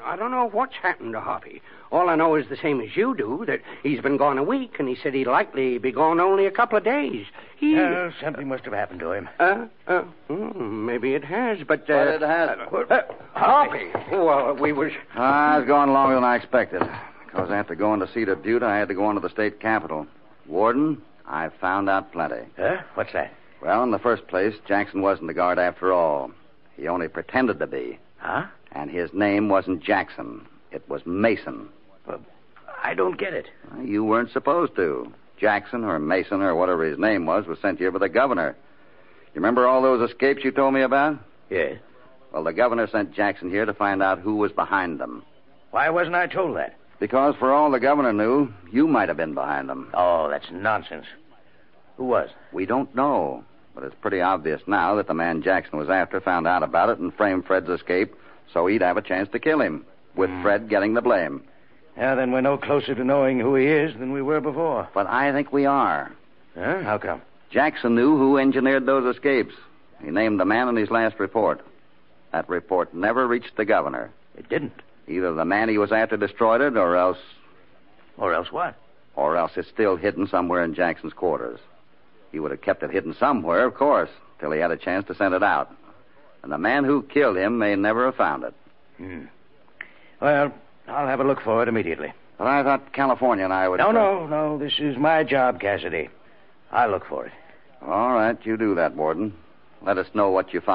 I don't know what's happened to Hoppy. All I know is the same as you do, that he's been gone a week, and he said he'd likely be gone only a couple of days. Something must have happened to him. Maybe it has, but... But it has. Hoppy. Well, we was... It's gone longer than I expected. Because after going to Cedar Butte, I had to go on to the state capitol. Warden, I found out plenty. Huh? What's that? Well, in the first place, Jackson wasn't the guard after all. He only pretended to be. Huh? And his name wasn't Jackson. It was Mason. Well, I don't get it. You weren't supposed to. Jackson or Mason or whatever his name was sent here by the governor. You remember all those escapes you told me about? Yes. Well, the governor sent Jackson here to find out who was behind them. Why wasn't I told that? Because for all the governor knew, you might have been behind them. Oh, that's nonsense. Who was? We don't know. But it's pretty obvious now that the man Jackson was after found out about it and framed Fred's escape so he'd have a chance to kill him, with Fred getting the blame. Yeah, then we're no closer to knowing who he is than we were before. But I think we are. Huh? How come? Jackson knew who engineered those escapes. He named the man in his last report. That report never reached the governor. It didn't. Either the man he was after destroyed it, or else... Or else what? Or else it's still hidden somewhere in Jackson's quarters. He would have kept it hidden somewhere, of course, till he had a chance to send it out. And the man who killed him may never have found it. Well, I'll have a look for it immediately. But I thought California and I would... No. This is my job, Cassidy. I'll look for it. All right, you do that, Warden. Let us know what you find.